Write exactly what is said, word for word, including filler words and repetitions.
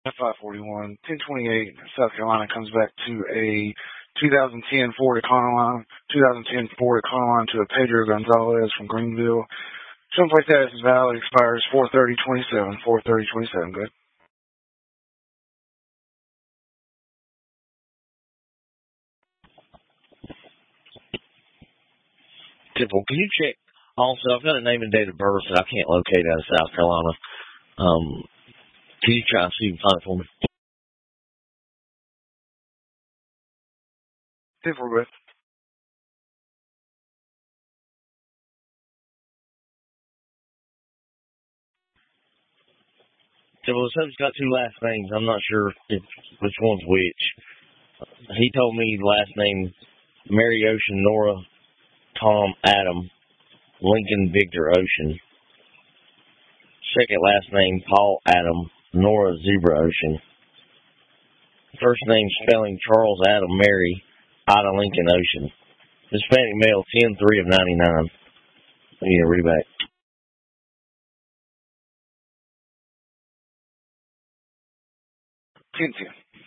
five forty-one, ten twenty-eight, South Carolina comes back to a two thousand ten Ford Econoline, two thousand ten Ford Econoline to a Pedro Gonzalez from Greenville. Something like that. This is valid. Expires four thirty twenty-seven. four thirty twenty-seven. Good. Temple, can you check? Also, I've got a name and date of birth that I can't locate out of South Carolina. Um, can you try and see if you can find it for me? Temple, good. Temple, the subject's got two last names. I'm not sure if which one's which. He told me last name Mary Ocean, Nora, Tom, Adam, Lincoln, Victor, Ocean. Second last name Paul, Adam, Nora, Zebra, Ocean. First name spelling Charles, Adam, Mary, Ida, Lincoln, Ocean. Hispanic male, ten three of ninety-nine. I need to read back. ten ten.